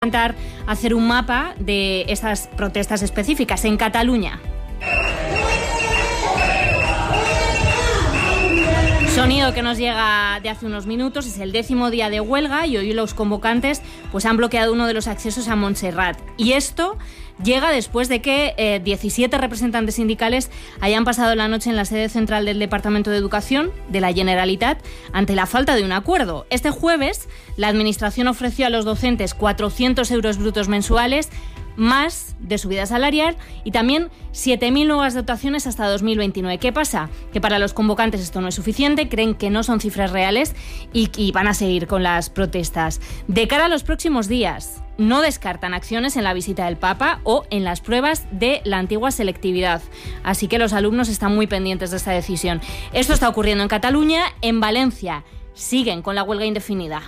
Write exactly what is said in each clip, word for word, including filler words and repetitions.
intentar hacer un mapa de estas protestas específicas. En Cataluña, sonido que nos llega de hace unos minutos, es el décimo día de huelga y hoy los convocantes pues han bloqueado uno de los accesos a Montserrat. Y esto llega después de que eh, diecisiete representantes sindicales hayan pasado la noche en la sede central del Departamento de Educación de la Generalitat ante la falta de un acuerdo. Este jueves la Administración ofreció a los docentes cuatrocientos euros brutos mensuales, más de subida salarial y también siete mil nuevas dotaciones hasta dos mil veintinueve. ¿Qué pasa? Que para los convocantes esto no es suficiente, creen que no son cifras reales y, y van a seguir con las protestas. De cara a los próximos días, no descartan acciones en la visita del Papa o en las pruebas de la antigua selectividad. Así que los alumnos están muy pendientes de esta decisión. Esto está ocurriendo en Cataluña. En Valencia siguen con la huelga indefinida.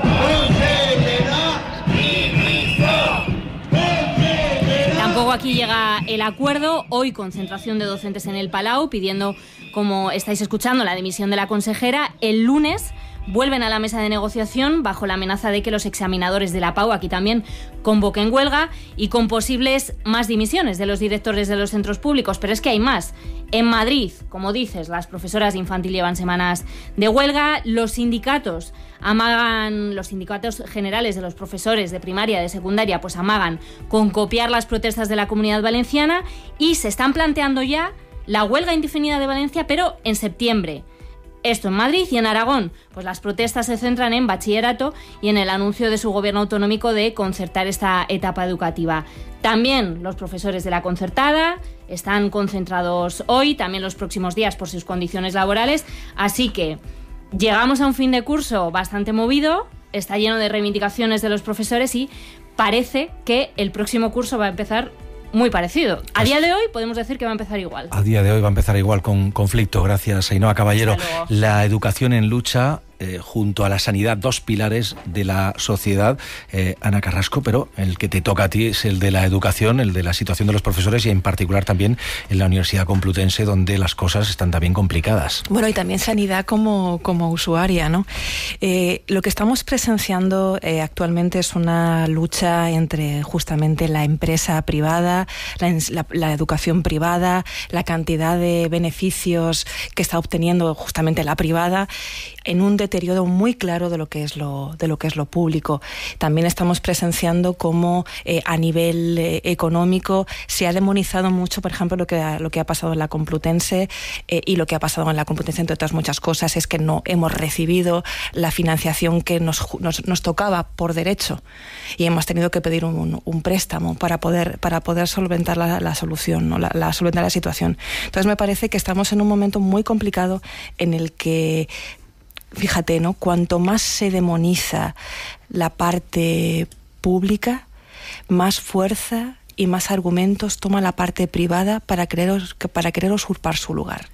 Tampoco aquí llega el acuerdo. Hoy concentración de docentes en el Palau pidiendo, como estáis escuchando, la dimisión de la consejera. El lunes vuelven a la mesa de negociación bajo la amenaza de que los examinadores de la P A U aquí también convoquen huelga y con posibles más dimisiones de los directores de los centros públicos. Pero es que hay más. En Madrid, como dices, las profesoras de infantil llevan semanas de huelga. Los sindicatos amagan, los sindicatos generales de los profesores de primaria, de secundaria, pues amagan con copiar las protestas de la Comunidad Valenciana y se están planteando ya la huelga indefinida de Valencia, pero en septiembre. Esto en Madrid. Y en Aragón, pues las protestas se centran en bachillerato y en el anuncio de su gobierno autonómico de concertar esta etapa educativa. También los profesores de la concertada están concentrados hoy, también los próximos días por sus condiciones laborales. Así que llegamos a un fin de curso bastante movido, está lleno de reivindicaciones de los profesores y parece que el próximo curso va a empezar muy parecido. A día de hoy podemos decir que va a empezar igual. A día de hoy va a empezar igual con conflicto. Gracias, Ainhoa Caballero. La educación en lucha eh, junto a la sanidad, dos pilares de la sociedad. Eh, Ana Carrasco, pero el que te toca a ti es el de la educación, el de la situación de los profesores y en particular también en la Universidad Complutense, donde las cosas están también complicadas. Bueno, y también sanidad como, como usuaria, ¿no? Eh, lo que estamos presenciando eh, actualmente es una lucha entre justamente la empresa privada, la, la, la educación privada, la cantidad de beneficios que está obteniendo justamente la privada, en un deterioro muy claro de lo que es lo, de lo que es lo público. También estamos presenciando cómo eh, a nivel eh, económico se ha demonizado mucho, por ejemplo, lo que ha, lo que ha pasado en la Complutense eh, y lo que ha pasado en la Complutense, entre otras muchas cosas, es que no hemos recibido la financiación que nos, nos, nos tocaba por derecho y hemos tenido que pedir un, un préstamo para poder, para poder solventar la, la solución, ¿no? la, la, solventar la situación. Entonces me parece que estamos en un momento muy complicado en el que, fíjate, ¿no? Cuanto más se demoniza la parte pública, más fuerza y más argumentos toma la parte privada para querer, para querer usurpar su lugar.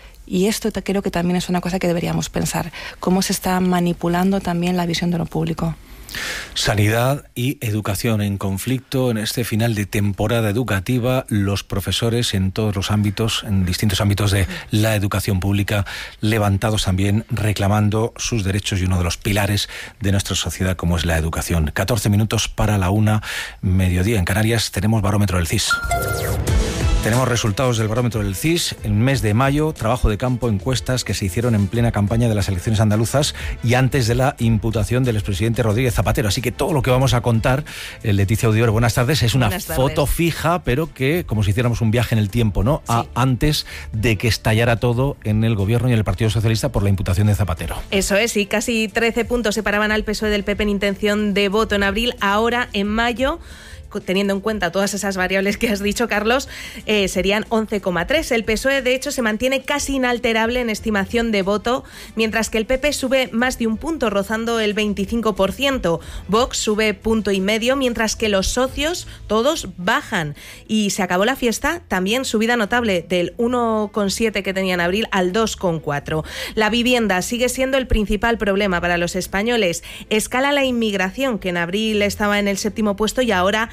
Y esto creo que también es una cosa que deberíamos pensar, cómo se está manipulando también la visión de lo público. Sanidad y educación en conflicto en este final de temporada educativa. Los profesores en todos los ámbitos, en distintos ámbitos de la educación pública, levantados también reclamando sus derechos y uno de los pilares de nuestra sociedad como es la educación. catorce minutos para la una, mediodía en Canarias. Tenemos barómetro del C I S. Tenemos resultados del barómetro del C I S en mes de mayo, trabajo de campo, encuestas que se hicieron en plena campaña de las elecciones andaluzas y antes de la imputación del expresidente Rodríguez Zapatero. Así que todo lo que vamos a contar, eh, Leticia Audior, buenas tardes, es una foto fija, pero que como si hiciéramos un viaje en el tiempo, ¿no? Sí. A antes de que estallara todo en el gobierno y en el Partido Socialista por la imputación de Zapatero. Eso es, y casi trece puntos separaban al P S O E del P P en intención de voto en abril. Ahora, en mayo, teniendo en cuenta todas esas variables que has dicho, Carlos, eh, serían once coma tres. El P S O E, de hecho, se mantiene casi inalterable en estimación de voto, mientras que el P P sube más de un punto, rozando el veinticinco por ciento. Vox sube punto y medio, mientras que los socios todos bajan. Y se acabó la fiesta, también subida notable del uno coma siete que tenía en abril al dos coma cuatro. La vivienda sigue siendo el principal problema para los españoles. Escala la inmigración, que en abril estaba en el séptimo puesto y ahora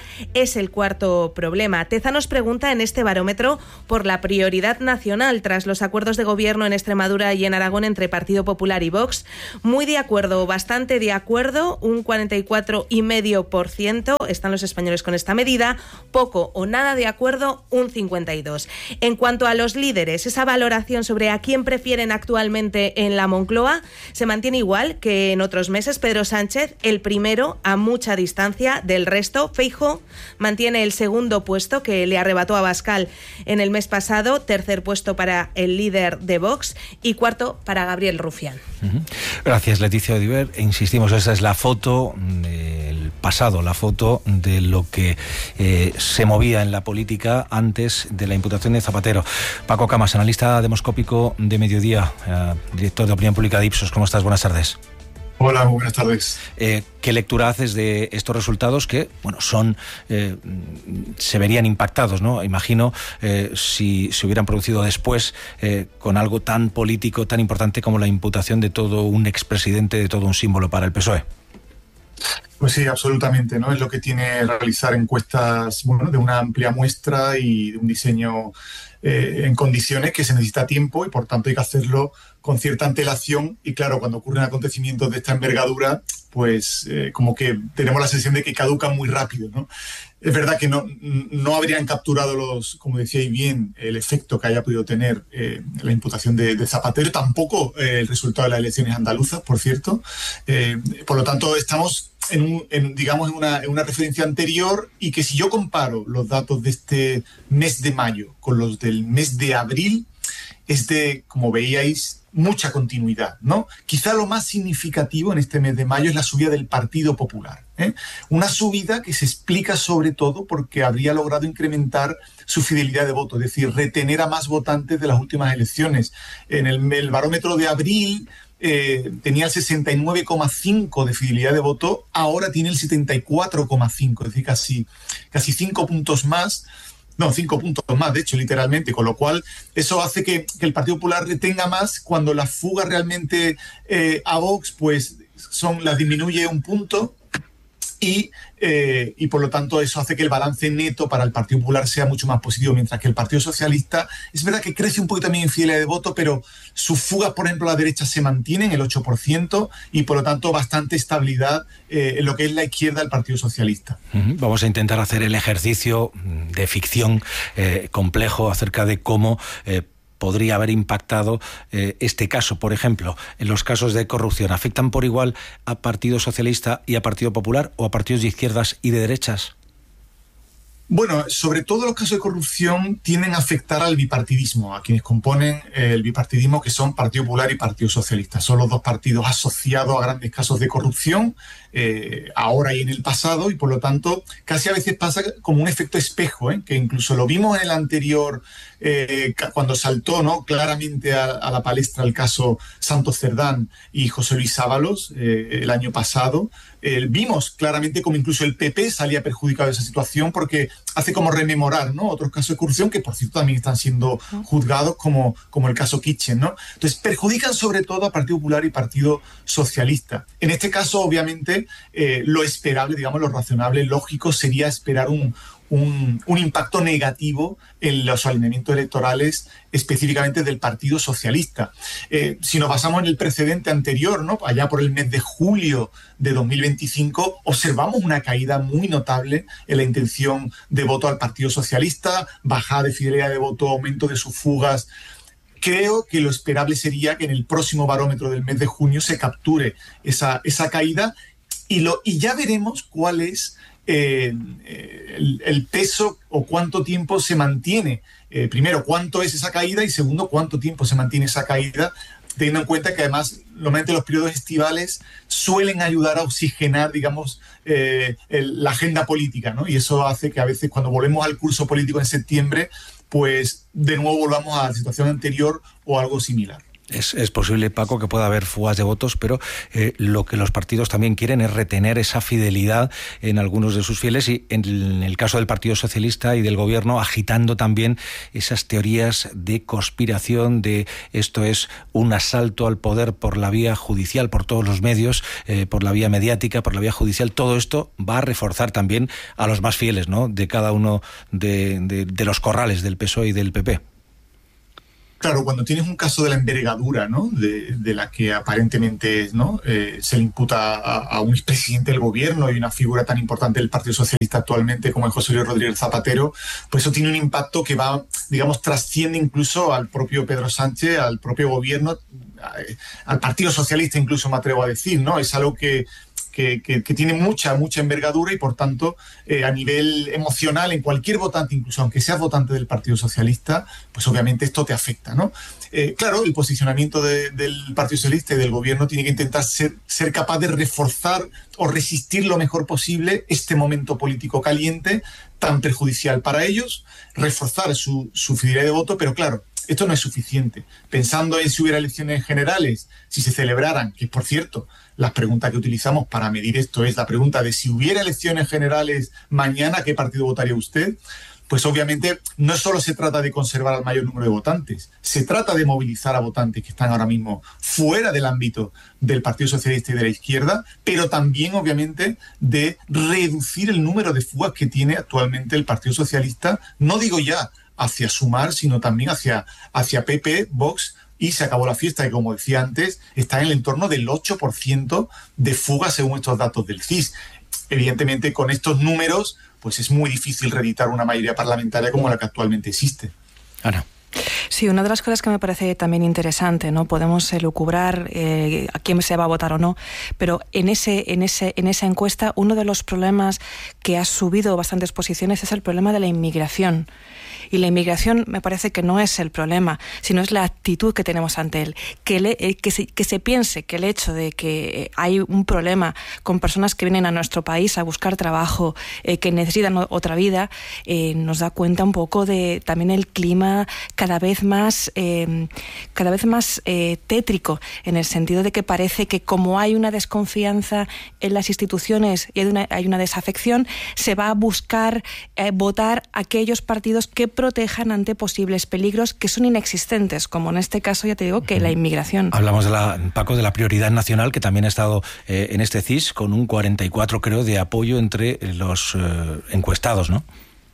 es el cuarto problema. Teza nos pregunta en este barómetro por la prioridad nacional tras los acuerdos de gobierno en Extremadura y en Aragón entre Partido Popular y Vox. Muy de acuerdo, bastante de acuerdo, un cuarenta y cuatro coma cinco por ciento están los españoles con esta medida, poco o nada de acuerdo, un cincuenta y dos por ciento. En cuanto a los líderes, esa valoración sobre a quién prefieren actualmente en la Moncloa se mantiene igual que en otros meses. Pedro Sánchez, el primero a mucha distancia del resto. Feijóo mantiene el segundo puesto que le arrebató a Abascal en el mes pasado, tercer puesto para el líder de Vox y cuarto para Gabriel Rufián. Uh-huh. Gracias, Leticia Odiver. E insistimos, esa es la foto del pasado, la foto de lo que eh, se movía en la política antes de la imputación de Zapatero. Paco Camas, analista demoscópico de Mediodía, eh, director de Opinión Pública de Ipsos. ¿Cómo estás? Buenas tardes. Hola, muy buenas tardes. Eh, ¿Qué lectura haces de estos resultados que, bueno, son eh, se verían impactados, ¿no? Imagino eh, si se hubieran producido después eh, con algo tan político, tan importante como la imputación de todo un expresidente, de todo un símbolo para el P S O E. Pues sí, absolutamente, ¿no? Es lo que tiene realizar encuestas, bueno, de una amplia muestra y de un diseño eh, en condiciones que se necesita tiempo y por tanto hay que hacerlo con cierta antelación. Y claro, cuando ocurren acontecimientos de esta envergadura, pues eh, como que tenemos la sensación de que caducan muy rápido, ¿no? Es verdad que no, no habrían capturado los, como decíais bien, el efecto que haya podido tener eh, la imputación de, de Zapatero, tampoco eh, el resultado de las elecciones andaluzas, por cierto. Eh, por lo tanto, estamos en, un, en digamos, en una, en una referencia anterior, y que si yo comparo los datos de este mes de mayo con los del mes de abril, es de, como veíais, mucha continuidad, ¿no? Quizá lo más significativo en este mes de mayo es la subida del Partido Popular, ¿eh? Una subida que se explica sobre todo porque habría logrado incrementar su fidelidad de voto, es decir, retener a más votantes de las últimas elecciones. En el, el barómetro de abril eh, tenía el sesenta y nueve coma cinco de fidelidad de voto, ahora tiene el setenta y cuatro coma cinco, es decir, casi, casi cinco puntos más. No, cinco puntos más, de hecho, literalmente, con lo cual eso hace que, que el Partido Popular retenga más cuando la fuga realmente eh, a Vox, pues son, las disminuye un punto y, eh, y por lo tanto eso hace que el balance neto para el Partido Popular sea mucho más positivo, mientras que el Partido Socialista es verdad que crece un poquito también en fidelidad de voto, pero sus fugas, por ejemplo, a la derecha se mantienen, el ocho por ciento, y por lo tanto bastante estabilidad eh, en lo que es la izquierda del Partido Socialista. Uh-huh. Vamos a intentar hacer el ejercicio de ficción eh, complejo acerca de cómo eh, podría haber impactado eh, este caso. Por ejemplo, en los casos de corrupción, ¿afectan por igual a Partido Socialista y a Partido Popular o a partidos de izquierdas y de derechas? Bueno, sobre todo los casos de corrupción tienden a afectar al bipartidismo, a quienes componen el bipartidismo, que son Partido Popular y Partido Socialista. Son los dos partidos asociados a grandes casos de corrupción, eh, ahora y en el pasado, y por lo tanto casi a veces pasa como un efecto espejo, ¿eh? Que incluso lo vimos en el anterior, eh, cuando saltó, ¿no?, claramente a, a la palestra el caso Santos Cerdán y José Luis Ábalos eh, el año pasado. Eh, vimos claramente como incluso el P P salía perjudicado de esa situación, porque hace como rememorar, ¿no?, otros casos de corrupción que por cierto también están siendo juzgados, como, como el caso Kitchen, ¿no? Entonces perjudican sobre todo a Partido Popular y Partido Socialista. En este caso, obviamente, eh, lo esperable, digamos, lo razonable, lógico, sería esperar un, un, un impacto negativo en los alineamientos electorales, específicamente del Partido Socialista. Eh, si nos basamos en el precedente anterior, ¿no?, allá por el mes de julio de dos mil veinticinco, observamos una caída muy notable en la intención de voto al Partido Socialista, bajada de fidelidad de voto, aumento de sus fugas. Creo que lo esperable sería que en el próximo barómetro del mes de junio se capture esa, esa caída y, lo, y ya veremos cuál es eh, el, el peso o cuánto tiempo se mantiene. Eh, primero, cuánto es esa caída, y segundo, cuánto tiempo se mantiene esa caída, teniendo en cuenta que además normalmente los periodos estivales suelen ayudar a oxigenar, digamos, eh, el, la agenda política, ¿no? Y eso hace que a veces cuando volvemos al curso político en septiembre, pues de nuevo volvamos a la situación anterior o algo similar. Es, es posible, Paco, que pueda haber fugas de votos, pero eh, lo que los partidos también quieren es retener esa fidelidad en algunos de sus fieles y en el, en el caso del Partido Socialista y del Gobierno agitando también esas teorías de conspiración, de esto es un asalto al poder por la vía judicial, por todos los medios, eh, por la vía mediática, por la vía judicial. Todo esto va a reforzar también a los más fieles, ¿no?, de cada uno de, de, de los corrales del P S O E y del P P. Claro, cuando tienes un caso de la envergadura, ¿no?, de, de la que aparentemente, ¿no?, eh, se le imputa a, a un expresidente del gobierno y una figura tan importante del Partido Socialista actualmente como es José Luis Rodríguez Zapatero, pues eso tiene un impacto que va, digamos, trasciende incluso al propio Pedro Sánchez, al propio gobierno, al Partido Socialista incluso me atrevo a decir, ¿no? Es algo que Que, que, que tiene mucha, mucha envergadura y, por tanto, eh, a nivel emocional, en cualquier votante, incluso aunque seas votante del Partido Socialista, pues obviamente esto te afecta, ¿no? Eh, claro, el posicionamiento de, del Partido Socialista y del Gobierno tiene que intentar ser, ser capaz de reforzar o resistir lo mejor posible este momento político caliente, tan perjudicial para ellos, reforzar su, su fidelidad de voto, pero claro, esto no es suficiente. Pensando en si hubiera elecciones generales, si se celebraran, que por cierto, la pregunta que utilizamos para medir esto es la pregunta de si hubiera elecciones generales mañana, ¿qué partido votaría usted? Pues obviamente no solo se trata de conservar al mayor número de votantes, se trata de movilizar a votantes que están ahora mismo fuera del ámbito del Partido Socialista y de la izquierda, pero también obviamente de reducir el número de fugas que tiene actualmente el Partido Socialista, no digo ya hacia Sumar, sino también hacia, hacia P P, Vox, y se acabó la fiesta, que como decía antes, está en el entorno del ocho por ciento de fugas según estos datos del C I S. Evidentemente, con estos números, pues es muy difícil reeditar una mayoría parlamentaria como la que actualmente existe. Ana. Sí, una de las cosas que me parece también interesante, ¿no? Podemos elucubrar eh, a quién se va a votar o no, pero en ese, en ese, en esa encuesta, uno de los problemas que ha subido bastantes posiciones es el problema de la inmigración. Y la inmigración me parece que no es el problema, sino es la actitud que tenemos ante él. Que, le, eh, que, se, que se piense que el hecho de que hay un problema con personas que vienen a nuestro país a buscar trabajo, eh, que necesitan otra vida, eh, nos da cuenta un poco de también el clima cada vez más, eh, cada vez más eh, tétrico, en el sentido de que parece que como hay una desconfianza en las instituciones y hay una, hay una desafección, se va a buscar eh, votar aquellos partidos que protejan ante posibles peligros que son inexistentes, como en este caso, ya te digo, que la inmigración. Hablamos, de la, Paco, de la prioridad nacional, que también ha estado eh, en este C I S, con un cuarenta y cuatro, creo, de apoyo entre los eh, encuestados, ¿no?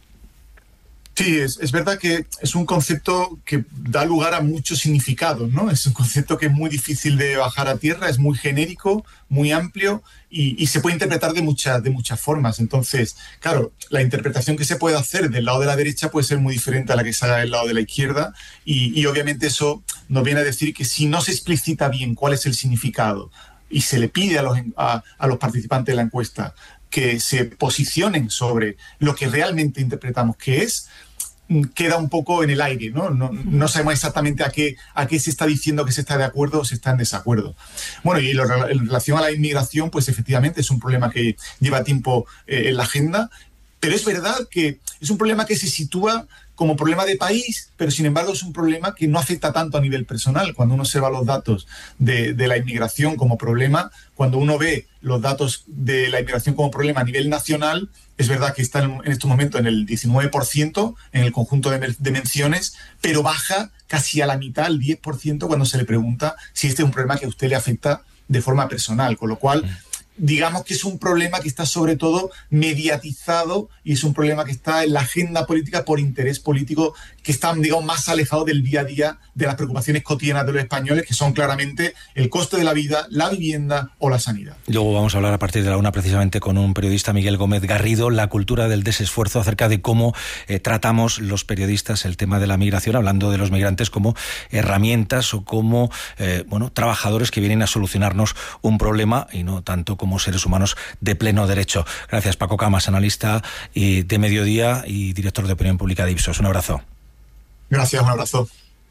Sí, es, es verdad que es un concepto que da lugar a muchos significados, ¿no? Es un concepto que es muy difícil de bajar a tierra, es muy genérico, muy amplio y, y se puede interpretar de muchas, de muchas formas. Entonces, claro, la interpretación que se puede hacer del lado de la derecha puede ser muy diferente a la que se haga del lado de la izquierda y, y obviamente eso nos viene a decir que si no se explicita bien cuál es el significado y se le pide a los, a, a los participantes de la encuesta que se posicionen sobre lo que realmente interpretamos que es, queda un poco en el aire, ¿no? No, no sabemos exactamente a qué, a qué se está diciendo que se está de acuerdo o se está en desacuerdo. Bueno, y en relación a la inmigración, pues efectivamente es un problema que lleva tiempo eh, en la agenda, pero es verdad que es un problema que se sitúa como problema de país, pero sin embargo es un problema que no afecta tanto a nivel personal. Cuando uno observa los datos de, de la inmigración como problema, cuando uno ve los datos de la inmigración como problema a nivel nacional, es verdad que está en, en estos momentos en el diecinueve por ciento en el conjunto de, de menciones, pero baja casi a la mitad, al diez por ciento, cuando se le pregunta si este es un problema que a usted le afecta de forma personal, con lo cual digamos que es un problema que está sobre todo mediatizado y es un problema que está en la agenda política por interés político, que está, digamos, más alejado del día a día de las preocupaciones cotidianas de los españoles, que son claramente el coste de la vida, la vivienda o la sanidad. Luego vamos a hablar a partir de la una precisamente con un periodista, Miguel Gómez Garrido, la cultura del desesfuerzo, acerca de cómo eh, tratamos los periodistas el tema de la migración, hablando de los migrantes como herramientas o como eh, bueno, trabajadores que vienen a solucionarnos un problema y no tanto como seres humanos de pleno derecho. Gracias, Paco Camas, analista de Mediodía y director de Opinión Pública de Ipsos. Un abrazo. Gracias, un abrazo.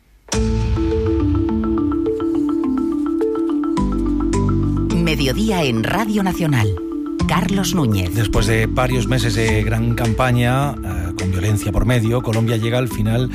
Mediodía en Radio Nacional. Carlos Núñez. Después de varios meses de gran campaña, eh, con violencia por medio, Colombia llega al final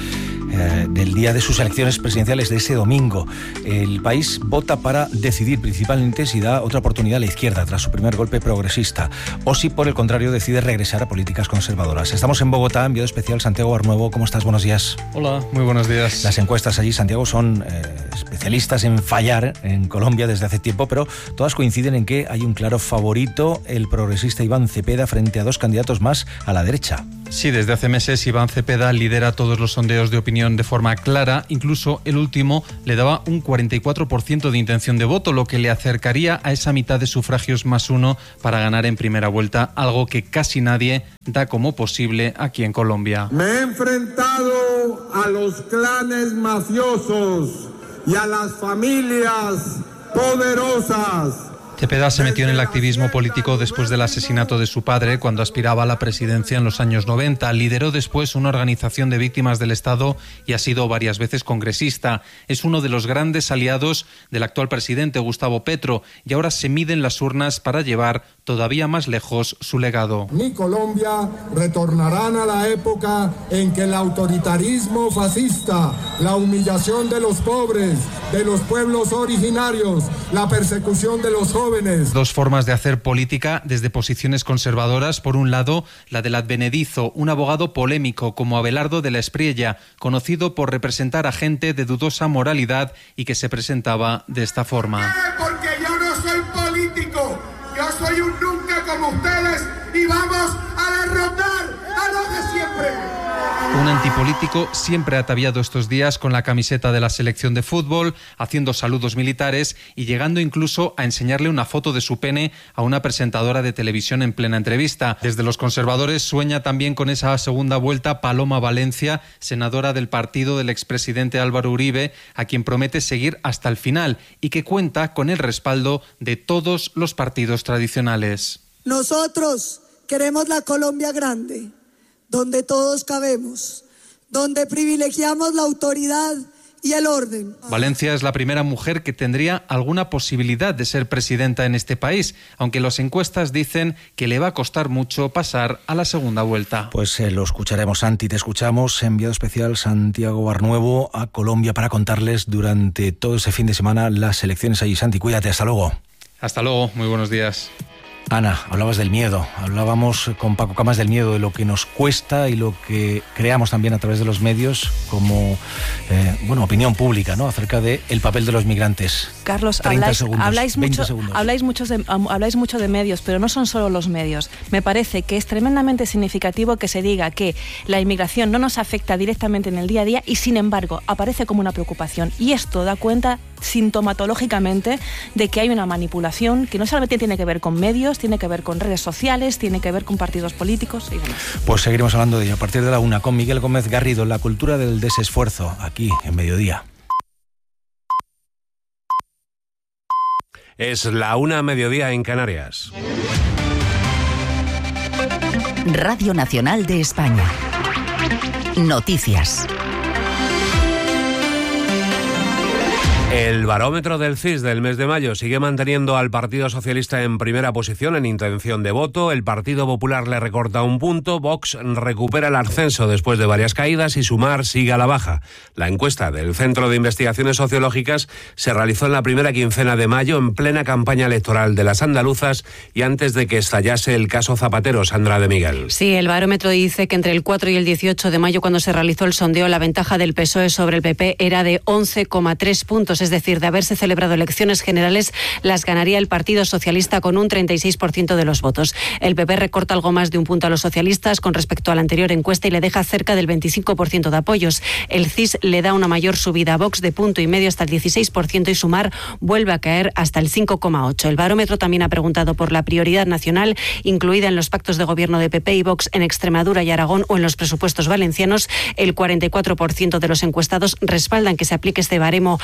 eh, del día de sus elecciones presidenciales de ese domingo. El país vota para decidir principalmente si da otra oportunidad a la izquierda tras su primer golpe progresista o si por el contrario decide regresar a políticas conservadoras. Estamos en Bogotá, enviado especial Santiago Barnuevo. ¿Cómo estás? Buenos días. Hola, muy buenos días. Las encuestas allí, Santiago, son eh, especialistas en fallar en Colombia desde hace tiempo, pero todas coinciden en que hay un claro favorito, el progresista Iván Cepeda, frente a dos candidatos más a la derecha. Sí, desde hace meses Iván Cepeda lidera todos los sondeos de opinión de forma clara. Incluso el último le daba un cuarenta y cuatro por ciento de intención de voto, lo que le acercaría a esa mitad de sufragios más uno para ganar en primera vuelta, algo que casi nadie da como posible aquí en Colombia. Me he enfrentado a los clanes mafiosos y a las familias poderosas. Cepeda se metió en el activismo político después del asesinato de su padre, cuando aspiraba a la presidencia en los años noventa. Lideró después una organización de víctimas del Estado y ha sido varias veces congresista. Es uno de los grandes aliados del actual presidente, Gustavo Petro, y ahora se mide en las urnas para llevar todavía más lejos su legado. Ni Colombia retornarán a la época en que el autoritarismo fascista, la humillación de los pobres, de los pueblos originarios, la persecución de los jóvenes. Dos formas de hacer política desde posiciones conservadoras. Por un lado, la del advenedizo, un abogado polémico como Abelardo de la Espriella, conocido por representar a gente de dudosa moralidad y que se presentaba de esta forma. Porque yo no soy político, yo soy un nunca como ustedes y vamos a derrotar a los de siempre. Un antipolítico siempre ataviado estos días con la camiseta de la selección de fútbol, haciendo saludos militares y llegando incluso a enseñarle una foto de su pene a una presentadora de televisión en plena entrevista. Desde los conservadores sueña también con esa segunda vuelta Paloma Valencia, senadora del partido del expresidente Álvaro Uribe, a quien promete seguir hasta el final y que cuenta con el respaldo de todos los partidos tradicionales. Nosotros queremos la Colombia grande, donde todos cabemos, donde privilegiamos la autoridad y el orden. Valencia es la primera mujer que tendría alguna posibilidad de ser presidenta en este país, aunque las encuestas dicen que le va a costar mucho pasar a la segunda vuelta. Pues eh, lo escucharemos, Santi, te escuchamos. Enviado especial Santiago Barnuevo a Colombia para contarles durante todo ese fin de semana las elecciones allí. Santi, cuídate, hasta luego. Hasta luego, muy buenos días. Ana, hablabas del miedo, hablábamos con Paco Camas del miedo, de lo que nos cuesta y lo que creamos también a través de los medios como, eh, bueno, opinión pública, ¿no?, acerca del papel de los migrantes. Carlos, habláis, habláis, mucho, habláis, muchos de, habláis mucho de medios, pero no son solo los medios. Me parece que es tremendamente significativo que se diga que la inmigración no nos afecta directamente en el día a día y, sin embargo, aparece como una preocupación. Y esto da cuenta sintomatológicamente de que hay una manipulación que no solamente tiene que ver con medios, tiene que ver con redes sociales, tiene que ver con partidos políticos y demás. Pues seguiremos hablando de ello a partir de la una con Miguel Gómez Garrido, la cultura del desesfuerzo, aquí en Mediodía. Es la una, mediodía en Canarias. Radio Nacional de España. Noticias. El barómetro del C I S del mes de mayo sigue manteniendo al Partido Socialista en primera posición en intención de voto. El Partido Popular le recorta un punto. Vox recupera el ascenso después de varias caídas y Sumar sigue a la baja. La encuesta del Centro de Investigaciones Sociológicas se realizó en la primera quincena de mayo, en plena campaña electoral de las andaluzas y antes de que estallase el caso Zapatero. Sandra de Miguel. Sí, el barómetro dice que entre el cuatro y el dieciocho de mayo, cuando se realizó el sondeo, la ventaja del P S O E sobre el P P era de once coma tres puntos. Es decir, de haberse celebrado elecciones generales, las ganaría el Partido Socialista con un treinta y seis por ciento de los votos. El P P recorta algo más de un punto a los socialistas con respecto a la anterior encuesta y le deja cerca del veinticinco por ciento de apoyos. El C I S le da una mayor subida a Vox de punto y medio hasta el dieciséis por ciento y Sumar vuelve a caer hasta el cinco coma ocho por ciento. El barómetro también ha preguntado por la prioridad nacional incluida en los pactos de gobierno de P P y Vox en Extremadura y Aragón o en los presupuestos valencianos. El cuarenta y cuatro por ciento de los encuestados respaldan que se aplique este baremo a la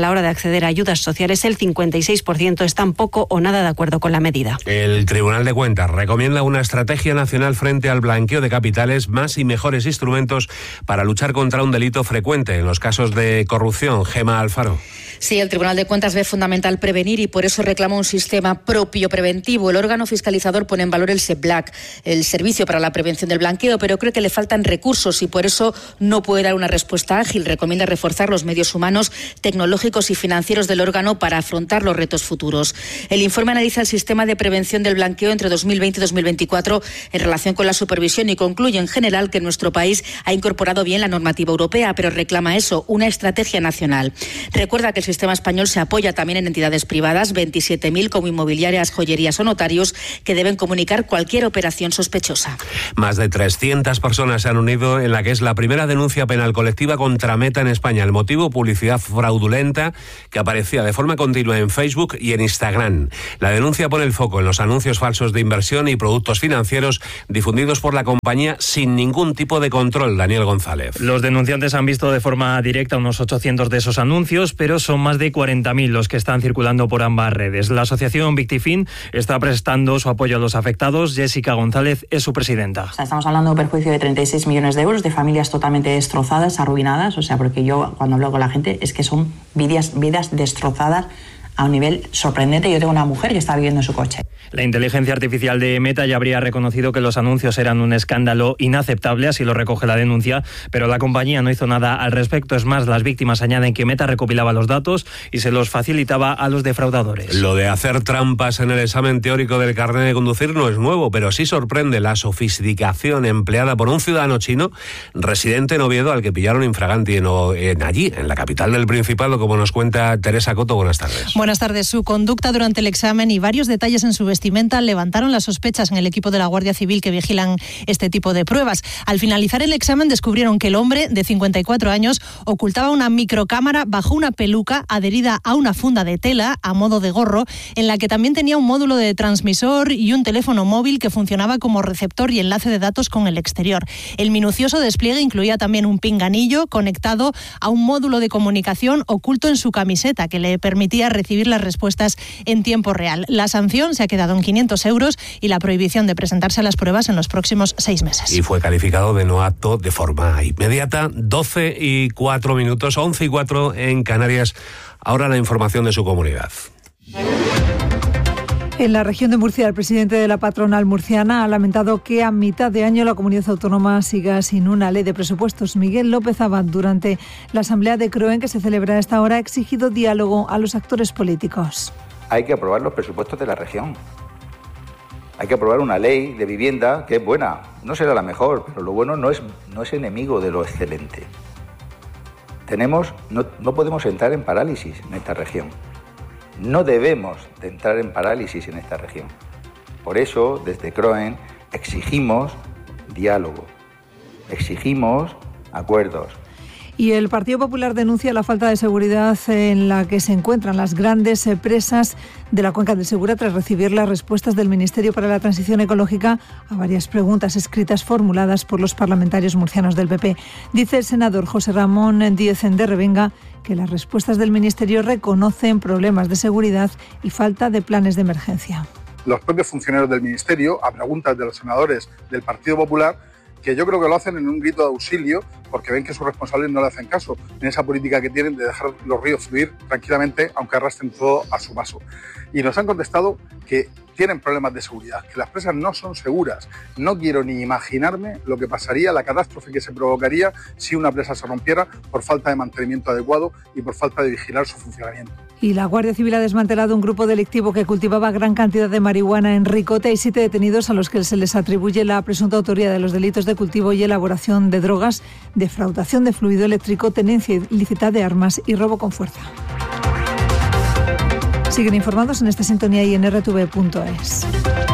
la hora de acceder a ayudas sociales, el cincuenta y seis por ciento están poco o nada de acuerdo con la medida. El Tribunal de Cuentas recomienda una estrategia nacional frente al blanqueo de capitales, más y mejores instrumentos para luchar contra un delito frecuente en los casos de corrupción. Gema Alfaro. Sí, el Tribunal de Cuentas ve fundamental prevenir y por eso reclama un sistema propio preventivo. El órgano fiscalizador pone en valor el SEPLAC, el Servicio para la Prevención del Blanqueo, pero cree que le faltan recursos y por eso no puede dar una respuesta ágil. Recomienda reforzar los medios humanos, tecnológicos y financieros del órgano para afrontar los retos futuros. El informe analiza el sistema de prevención del blanqueo entre dos mil veinte y dos mil veinticuatro en relación con la supervisión y concluye en general que nuestro país ha incorporado bien la normativa europea, pero reclama eso, una estrategia nacional. Recuerda que el sistema español se apoya también en entidades privadas, veintisiete mil como inmobiliarias, joyerías o notarios, que deben comunicar cualquier operación sospechosa. Más de trescientas personas se han unido en la que es la primera denuncia penal colectiva contra Meta en España. El motivo, publicidad fraudulenta que aparecía de forma continua en Facebook y en Instagram. La denuncia pone el foco en los anuncios falsos de inversión y productos financieros difundidos por la compañía sin ningún tipo de control. Daniel González. Los denunciantes han visto de forma directa unos ochocientos de esos anuncios, pero son más de cuarenta mil los que están circulando por ambas redes. La asociación Victifin está prestando su apoyo a los afectados. Jessica González es su presidenta. O sea, estamos hablando de un perjuicio de treinta y seis millones de euros, de familias totalmente destrozadas, arruinadas. O sea, porque yo cuando hablo con la gente es que son vidas, vidas destrozadas a un nivel sorprendente. Yo tengo una mujer que está viviendo en su coche. La inteligencia artificial de Meta ya habría reconocido que los anuncios eran un escándalo inaceptable, así lo recoge la denuncia, pero la compañía no hizo nada al respecto. Es más, las víctimas añaden que Meta recopilaba los datos y se los facilitaba a los defraudadores. Lo de hacer trampas en el examen teórico del carnet de conducir no es nuevo, pero sí sorprende la sofisticación empleada por un ciudadano chino residente en Oviedo al que pillaron infraganti en, en allí, en la capital del Principado, como nos cuenta Teresa Coto. Buenas tardes. Buenas tardes. Su conducta durante el examen y varios detalles en su vestimenta levantaron las sospechas en el equipo de la Guardia Civil que vigilan este tipo de pruebas. Al finalizar el examen descubrieron que el hombre, de cincuenta y cuatro años, ocultaba una microcámara bajo una peluca adherida a una funda de tela a modo de gorro, en la que también tenía un módulo de transmisor y un teléfono móvil que funcionaba como receptor y enlace de datos con el exterior. El minucioso despliegue incluía también un pinganillo conectado a un módulo de comunicación oculto en su camiseta que le permitía recibir las respuestas en tiempo real. La sanción se ha quedado en quinientos euros y la prohibición de presentarse a las pruebas en los próximos seis meses. Y fue calificado de no apto de forma inmediata. doce y cuatro minutos, once y cuatro en Canarias. Ahora la información de su comunidad. En la región de Murcia, el presidente de la patronal murciana ha lamentado que a mitad de año la comunidad autónoma siga sin una ley de presupuestos. Miguel López Abad, durante la asamblea de Croen que se celebra a esta hora, ha exigido diálogo a los actores políticos. Hay que aprobar los presupuestos de la región. Hay que aprobar una ley de vivienda que es buena. No será la mejor, pero lo bueno no es, no es enemigo de lo excelente. Tenemos, no, no podemos entrar en parálisis en esta región. No debemos de entrar en parálisis en esta región. Por eso, desde Croen, exigimos diálogo, exigimos acuerdos. Y el Partido Popular denuncia la falta de seguridad en la que se encuentran las grandes presas de la Cuenca del Segura tras recibir las respuestas del Ministerio para la Transición Ecológica a varias preguntas escritas formuladas por los parlamentarios murcianos del P P. Dice el senador José Ramón Díez de Revenga que las respuestas del Ministerio reconocen problemas de seguridad y falta de planes de emergencia. Los propios funcionarios del Ministerio, a preguntas de los senadores del Partido Popular, que yo creo que lo hacen en un grito de auxilio porque ven que sus responsables no le hacen caso en esa política que tienen de dejar los ríos fluir tranquilamente aunque arrastren todo a su paso. Y nos han contestado que tienen problemas de seguridad, que las presas no son seguras. No quiero ni imaginarme lo que pasaría, la catástrofe que se provocaría si una presa se rompiera por falta de mantenimiento adecuado y por falta de vigilar su funcionamiento. Y la Guardia Civil ha desmantelado un grupo delictivo que cultivaba gran cantidad de marihuana en Ricote. Hay siete detenidos a los que se les atribuye la presunta autoría de los delitos de cultivo y elaboración de drogas, defraudación de fluido eléctrico, tenencia ilícita de armas y robo con fuerza. Siguen informados en esta sintonía y en r t v punto es.